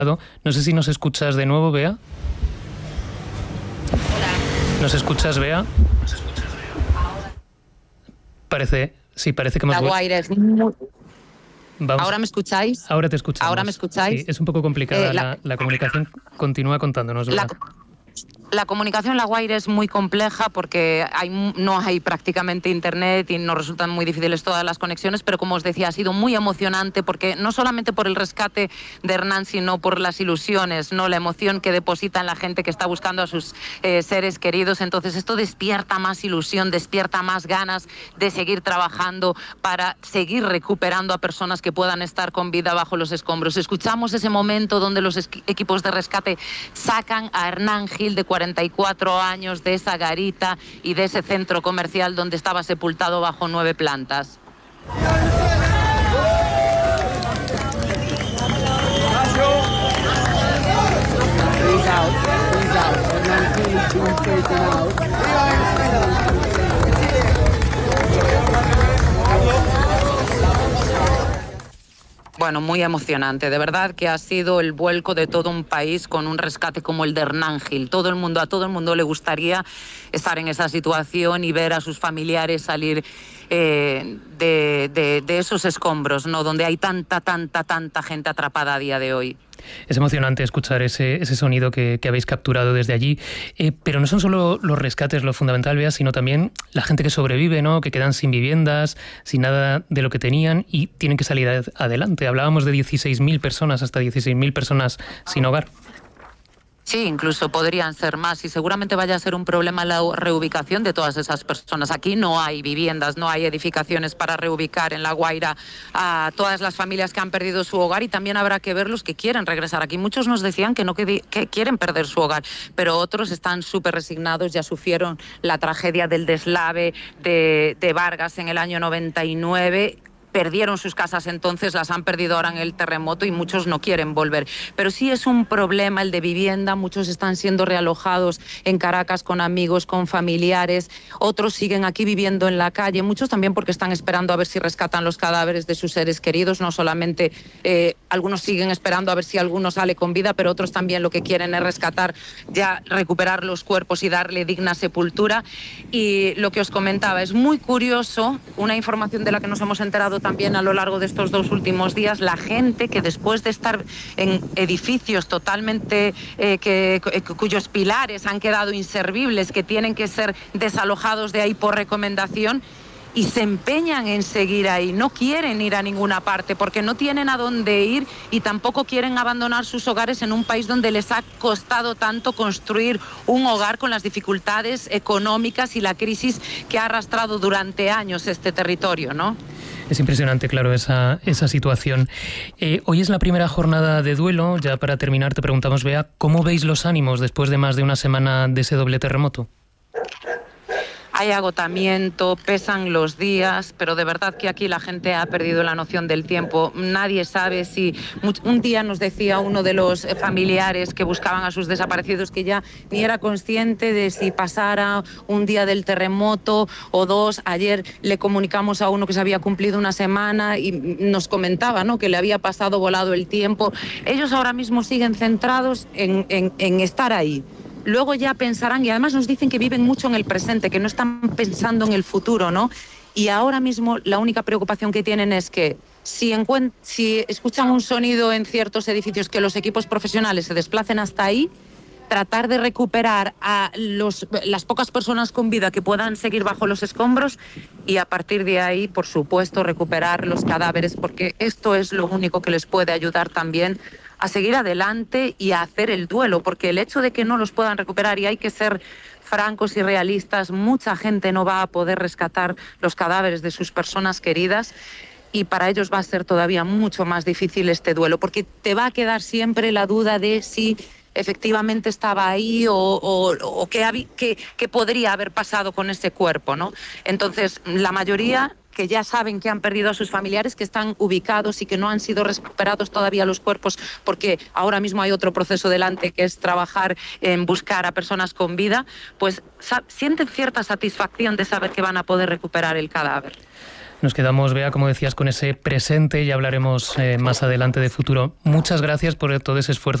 No sé si nos escuchas de nuevo, Bea. Hola. ¿Nos escuchas, Bea? Parece que hemos... La Guaira es muy... Vamos. ¿Ahora me escucháis? Ahora te escuchamos. ¿Ahora me escucháis? Sí, es un poco complicada la comunicación. Continúa contándonos, Bea. La comunicación en La Guaira es muy compleja porque no hay prácticamente internet y nos resultan muy difíciles todas las conexiones, pero como os decía, ha sido muy emocionante porque no solamente por el rescate de Hernán, sino por las ilusiones, ¿no? La emoción que deposita en la gente que está buscando a sus seres queridos. Entonces esto despierta más ilusión, despierta más ganas de seguir trabajando para seguir recuperando a personas que puedan estar con vida bajo los escombros. Escuchamos ese momento donde los equipos de rescate sacan a Hernán Gil, de 44 años, de esa garita y de ese centro comercial donde estaba sepultado bajo 9 plantas. Bueno, muy emocionante, de verdad que ha sido el vuelco de todo un país con un rescate como el de Hernán Gil. A todo el mundo le gustaría estar en esa situación y ver a sus familiares salir de esos escombros, ¿no? Donde hay tanta gente atrapada a día de hoy. Es emocionante escuchar ese sonido que habéis capturado desde allí, pero no son solo los rescates lo fundamental, Bea, sino también la gente que sobrevive, ¿no? Que quedan sin viviendas, sin nada de lo que tenían y tienen que salir adelante. Hablábamos de 16.000 personas, hasta 16.000 personas sin hogar. Sí, incluso podrían ser más y seguramente vaya a ser un problema la reubicación de todas esas personas. Aquí no hay viviendas, no hay edificaciones para reubicar en La Guaira a todas las familias que han perdido su hogar y también habrá que ver los que quieren regresar aquí. Muchos nos decían que que quieren perder su hogar, pero otros están súper resignados, ya sufrieron la tragedia del deslave de Vargas en el año 99. Perdieron sus casas entonces, las han perdido ahora en el terremoto y muchos no quieren volver. Pero sí es un problema el de vivienda, muchos están siendo realojados en Caracas con amigos, con familiares, otros siguen aquí viviendo en la calle, muchos también porque están esperando a ver si rescatan los cadáveres de sus seres queridos, no solamente algunos siguen esperando a ver si alguno sale con vida, pero otros también lo que quieren es rescatar, ya recuperar los cuerpos y darle digna sepultura. Y lo que os comentaba, es muy curioso, una información de la que nos hemos enterado también a lo largo de estos 2 últimos días, la gente que después de estar en edificios totalmente cuyos pilares han quedado inservibles, que tienen que ser desalojados de ahí por recomendación, y se empeñan en seguir ahí, no quieren ir a ninguna parte porque no tienen a dónde ir y tampoco quieren abandonar sus hogares en un país donde les ha costado tanto construir un hogar con las dificultades económicas y la crisis que ha arrastrado durante años este territorio, ¿no? Es impresionante, claro, esa situación. Hoy es la primera jornada de duelo. Ya para terminar te preguntamos, Bea, ¿cómo veis los ánimos después de más de una semana de ese doble terremoto? Hay agotamiento, pesan los días, pero de verdad que aquí la gente ha perdido la noción del tiempo. Nadie sabe si... Un día nos decía uno de los familiares que buscaban a sus desaparecidos que ya ni era consciente de si pasara un día del terremoto o 2. Ayer le comunicamos a uno que se había cumplido una semana y nos comentaba, ¿no?, que le había pasado volado el tiempo. Ellos ahora mismo siguen centrados en estar ahí. Luego ya pensarán, y además nos dicen que viven mucho en el presente, que no están pensando en el futuro, ¿no? Y ahora mismo la única preocupación que tienen es que si escuchan un sonido en ciertos edificios, que los equipos profesionales se desplacen hasta ahí, tratar de recuperar a las pocas personas con vida que puedan seguir bajo los escombros y a partir de ahí, por supuesto, recuperar los cadáveres, porque esto es lo único que les puede ayudar también a seguir adelante y a hacer el duelo, porque el hecho de que no los puedan recuperar, y hay que ser francos y realistas, mucha gente no va a poder rescatar los cadáveres de sus personas queridas y para ellos va a ser todavía mucho más difícil este duelo, porque te va a quedar siempre la duda de si efectivamente estaba ahí o qué podría haber pasado con ese cuerpo, ¿no? Entonces, la mayoría que ya saben que han perdido a sus familiares, que están ubicados y que no han sido recuperados todavía los cuerpos, porque ahora mismo hay otro proceso delante que es trabajar en buscar a personas con vida, pues sienten cierta satisfacción de saber que van a poder recuperar el cadáver. Nos quedamos, Bea, como decías, con ese presente y hablaremos más adelante de futuro. Muchas gracias por todo ese esfuerzo